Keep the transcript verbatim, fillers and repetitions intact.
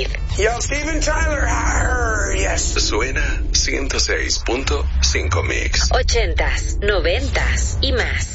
Madrid. Yo, Steven Tyler. Arr, yes. Suena ciento seis punto cinco Mix. Ochentas, noventas y más.